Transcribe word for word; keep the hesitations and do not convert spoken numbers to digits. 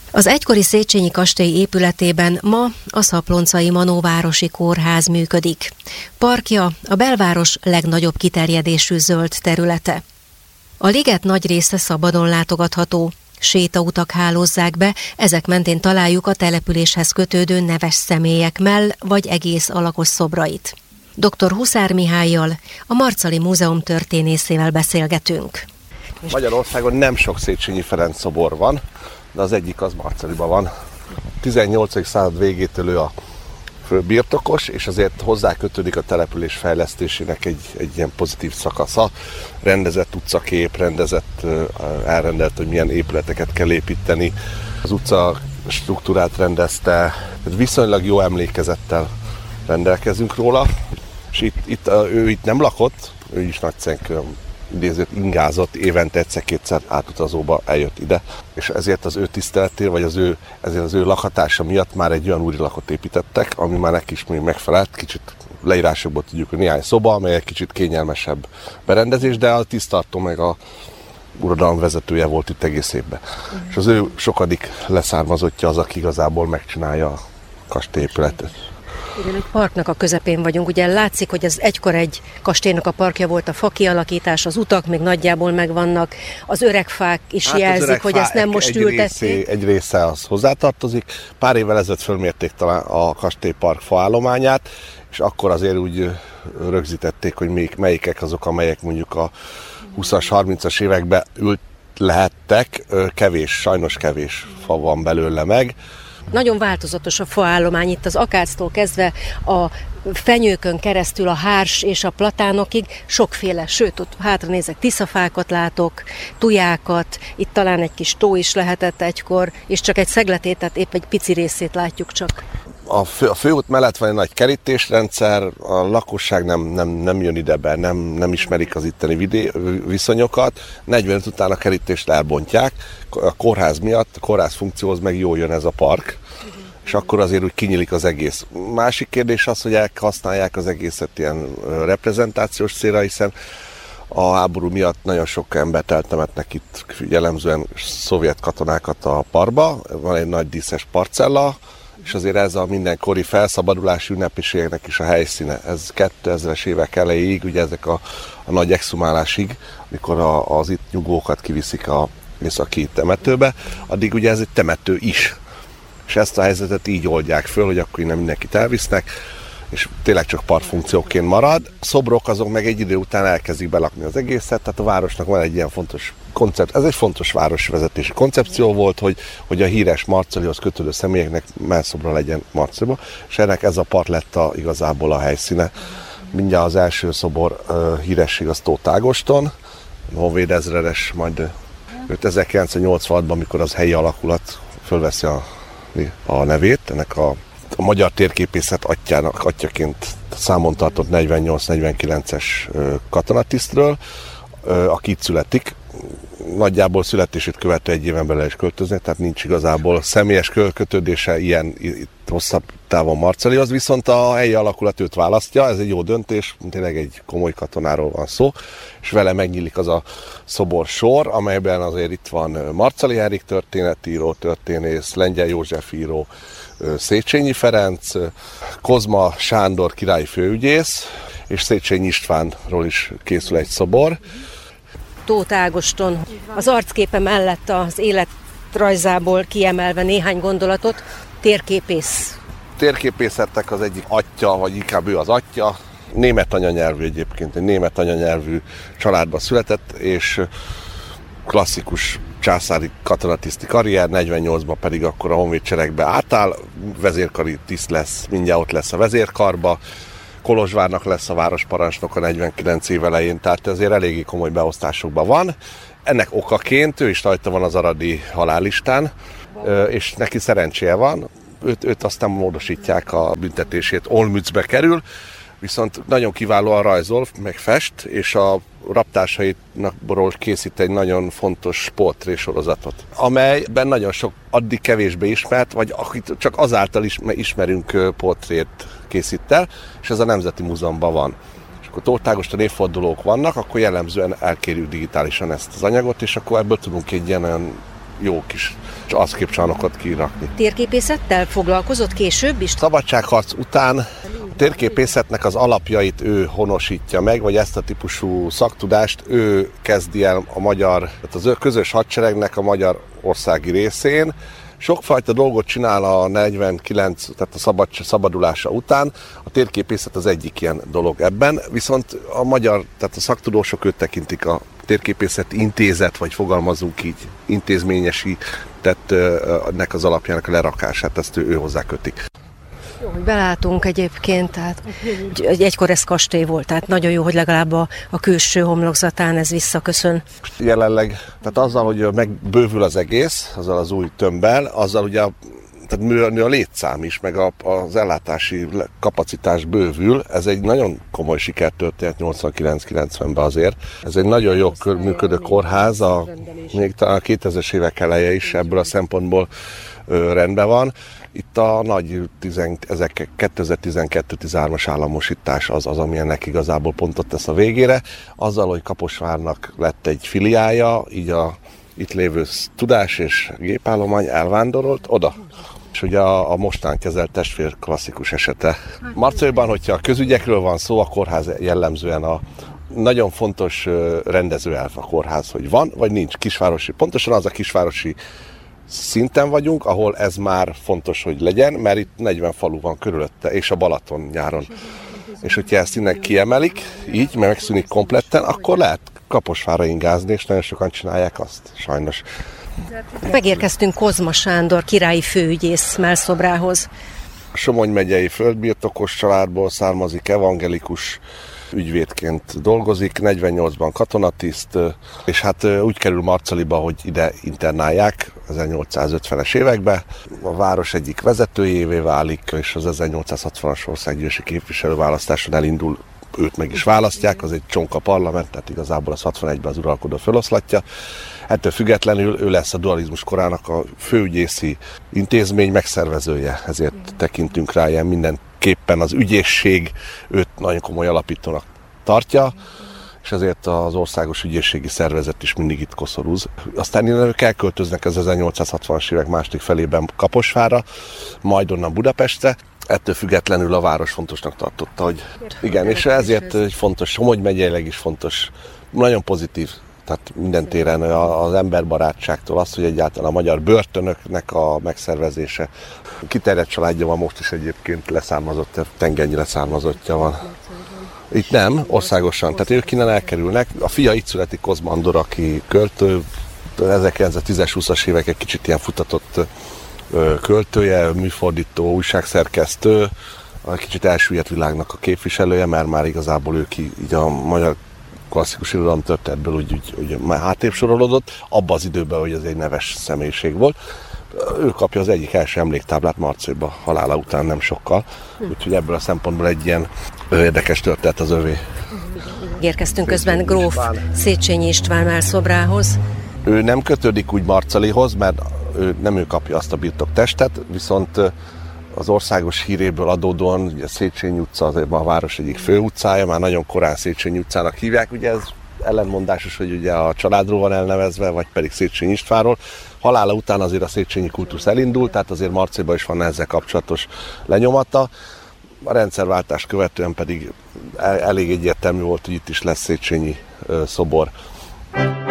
Az egykori Széchenyi kastély épületében ma a Szapploncai Manóvárosi Kórház működik. Parkja a belváros legnagyobb kiterjedésű zöld területe. A liget nagy része szabadon látogatható, sétautak hálózzák be, ezek mentén találjuk a településhez kötődő neves személyek mell vagy egész alakos szobrait. doktor Huszár Mihállyal, a Marcali Múzeum történészével beszélgetünk. Magyarországon nem sok Széchenyi Ferenc szobor van, de az egyik az Marcaliban van. tizennyolcadik század végétől ő a birtokos, és azért hozzá kötődik a település fejlesztésének egy, egy ilyen pozitív szakasza. Rendezett utcakép, rendezett, elrendelt, hogy milyen épületeket kell építeni. Az utca struktúrát rendezte, viszonylag jó emlékezettel rendelkezünk róla, és itt, itt, ő itt nem lakott, ő is Nagyszenkőn idézőt ingázott, évente egyszer-kétszer átutazóba eljött ide, és ezért az ő tiszteletére, vagy az ő, ezért az ő lakhatása miatt már egy olyan úri lakot építettek, ami már neki is még megfelelt, kicsit leírásokból tudjuk, hogy néhány szoba, amely egy kicsit kényelmesebb berendezés, de a tisztartó meg a uradalom vezetője volt itt egész évben. Mm. És az ő sokadik leszármazottja az, aki igazából megcsinálja a kastélyépületet. Igen, egy parknak a közepén vagyunk. Ugye látszik, hogy ez egykor egy kastélynak a parkja volt, a fa kialakítás, az utak még nagyjából megvannak, az öreg fák is hát jelzik, öreg hogy ezt nem most egy ültették. Részé, egy része az hozzátartozik. Pár évvel ezelőtt fölmérték talán a kastélypark faállományát, és akkor azért úgy rögzítették, hogy még melyikek azok, amelyek mondjuk a huszas, harmincas években ült lehettek. Kevés, sajnos kevés fa van belőle meg. Nagyon változatos a faállomány itt az akáctól kezdve a fenyőkön keresztül a hárs és a platánokig sokféle, sőt, ott hátra nézek, tiszafákat látok, tujákat, itt talán egy kis tó is lehetett egykor, és csak egy szegletét, tehát épp egy pici részét látjuk csak. A, fő, a főút mellett van egy nagy kerítésrendszer, a lakosság nem, nem, nem jön ide be, nem, nem ismerik az itteni vidé, viszonyokat. negyvenöt után a kerítést elbontják, a kórház miatt, a kórház funkcióhoz meg jól jön ez a park, uh-huh. és akkor azért úgy kinyílik az egész. Másik kérdés az, hogy használják az egészet ilyen reprezentációs célra, hiszen a háború miatt nagyon sok embert eltemetnek itt, jellemzően szovjet katonákat a parkba, van egy nagy díszes parcella, és azért ez a mindenkori felszabadulási ünnepiségnek is a helyszíne. Ez kétezres évek elejéig, ugye ezek a, a nagy exhumálásig, amikor a, az itt nyugvókat kiviszik a északi temetőbe, addig ugye ez egy temető is. És ezt a helyzetet így oldják föl, hogy akkor innen mindenkit elvisznek, és tényleg csak parkfunkcióként marad. A szobrok azok meg egy idő után elkezdik belakni az egészet, tehát a városnak van egy ilyen fontos koncept. Ez egy fontos városvezetési koncepció volt, hogy, hogy a híres Marcalihoz kötődő személyeknek mellszobra legyen Marcaliba, és ennek ez a park lett a, igazából a helyszíne. Mindjárt az első szobor uh, híresség az Tóth Ágoston, honvéd ezredes, majd ezerkilencszáznyolcvanhatban, amikor az helyi alakulat fölveszi a, a nevét, ennek a A magyar térképészet atyának, atyaként számon tartott negyvennyolc negyvenkilences katonatisztről, aki itt születik. Nagyjából születését követő egy éven belül is költöznek, tehát nincs igazából személyes kötődése ilyen hosszabb távon Marcalihoz, viszont a helyi alakulat őt választja, ez egy jó döntés, tényleg egy komoly katonáról van szó, és vele megnyílik az a szobor sor, amelyben azért itt van Marcali Henrik történetíró, történész, Lengyel József író, Széchenyi Ferenc, Kozma Sándor királyi főügyész, és Széchenyi Istvánról is készül egy szobor. Tóth Ágoston az arcképe mellett az életrajzából kiemelve néhány gondolatot, térképész. Térképészetnek az egyik atya, vagy inkább ő az atya, német anyanyelvű egyébként, egy német anyanyelvű családba született, és klasszikus császári katonatiszti karrier, negyvennyolcban pedig akkor a honvédseregbe átáll, vezérkari tiszt lesz, mindjárt ott lesz a vezérkarba, Kolozsvárnak lesz a városparancsnok a negyvenkilenc év elején, tehát azért eléggé komoly beosztásokban van. Ennek okaként ő is rajta van az aradi halállistán, és neki szerencséje van, őt, őt aztán módosítják a büntetését, Olmützbe kerül, viszont nagyon kiválóan rajzol, meg fest, és a raptársaitból készít egy nagyon fontos portrésorozatot, amelyben nagyon sok addig kevésbé ismert, vagy akit csak azáltal is ismerünk portrét készít el, és ez a Nemzeti Múzeumban van. És akkor Tóth Ágoston évfordulók vannak, akkor jellemzően elkérjük digitálisan ezt az anyagot, és akkor ebből tudunk egy ilyen olyan jó kis arcképcsarnokot kirakni. Térképészettel foglalkozott később is? Szabadságharc után a térképészetnek az alapjait ő honosítja meg, vagy ezt a típusú szaktudást ő kezdi el a magyar, tehát az közös hadseregnek a magyar országi részén. Sokfajta dolgot csinál a negyvenkilenc, tehát a szabad, szabadulása után. A térképészet az egyik ilyen dolog ebben, viszont a magyar, tehát a szaktudósok őt tekintik a térképészeti intézet, vagy fogalmazunk így, intézményesített ennek az alapjának a lerakását, ezt ő, ő hozzá kötik. Jó, hogy belátunk egyébként, tehát egykor ez kastély volt, tehát nagyon jó, hogy legalább a, a külső homlokzatán ez visszaköszön. Jelenleg, tehát azzal, hogy megbővül az egész, azzal az új tömbbel, azzal ugye a, tehát nő a létszám is, meg a, az ellátási kapacitás bővül. Ez egy nagyon komoly sikertörténet nyolcvankilenc kilencvenben azért. Ez egy nagyon jó működő kórház, a, még talán a kétezres évek eleje is ebből a szempontból ö, rendben van. Itt a nagy kétezer-tizenkettő tizenhárom-as államosítás az, az, ami ennek igazából pontot tesz a végére. Azzal, hogy Kaposvárnak lett egy filiája, így a itt lévő tudás és gépállomány elvándorolt oda. És ugye a, a mostán kezelt testvér klasszikus esete. Marcaiban, hogyha a közügyekről van szó, a kórház jellemzően a nagyon fontos rendezőelv a kórház, hogy van vagy nincs kisvárosi. Pontosan az a kisvárosi szinten vagyunk, ahol ez már fontos, hogy legyen, mert itt negyven falu van körülötte, és a Balaton nyáron. És hogyha ezt innen kiemelik, így, mert megszűnik kompletten, akkor lehet Kaposvárra ingázni, és nagyon sokan csinálják azt, sajnos. Megérkeztünk Kozma Sándor királyi főügyész mellszobrához. Somogy megyei földbirtokos családból származik, evangelikus ügyvédként dolgozik, negyvennyolcban katonatiszt, és hát úgy kerül Marcaliba, hogy ide internálják ezernyolcszázötvenes években. A város egyik vezetőjévé válik, és az ezernyolcszázhatvanas országgyűlési képviselőválasztáson elindul, őt meg is választják, az egy csonka parlament, tehát igazából az hatvanegyben az uralkodó feloszlatja. Ettől függetlenül ő lesz a dualizmus korának a főügyészi intézmény megszervezője, ezért tekintünk rá ilyen mindenképpen az ügyészség őt nagyon komoly alapítónak tartja, és ezért az országos ügyészségi szervezet is mindig itt koszorúz. Aztán innen ők elköltöznek az ezernyolcszázhatvanas évek második felében Kaposvárra, majd onnan Budapestre. Ettől függetlenül a város fontosnak tartotta, hogy igen, és ezért egy fontos, Somogy megyeileg is fontos, nagyon pozitív, tehát minden téren az emberbarátságtól az, hogy egyáltalán a magyar börtönöknek a megszervezése. Kiterjedt családja van most is egyébként, leszármazott, Tengenyi leszármazottja van. Itt nem, országosan, tehát ők innen elkerülnek. A fia itt születik, Kozma Andor, aki költő, ezerkilencszáztízes húszas évek egy kicsit ilyen futatott költője, műfordító, újságszerkesztő, a kicsit elsüllyedt világnak a képviselője, mert már igazából ő ki így a magyar klasszikus irodalom történetből úgy, úgy, úgy már hátrébb sorolódott, abban az időben, hogy ez egy neves személyiség volt. Ő kapja az egyik első emléktáblát Marcaiba halála után nem sokkal, úgyhogy ebből a szempontból egy ilyen érdekes történet az övé. Érkeztünk közben gróf Széchenyi István mellszobrához. Ő nem kötődik úgy Marcalihoz, mert ő, nem ő kapja azt a birtoktestet, viszont az országos híréből adódóan, ugye Széchenyi utca azért a város egyik főutcája, már nagyon korán Széchenyi utcának hívják, ugye ez ellentmondásos, hogy ugye a családról van elnevezve, vagy pedig Széchenyi Istvánról. Halála után azért a Széchenyi kultusz elindult, tehát azért Marcaiban is van ezzel kapcsolatos lenyomata. A rendszerváltás követően pedig elég egyértelmű volt, hogy itt is lesz Széchenyi szobor.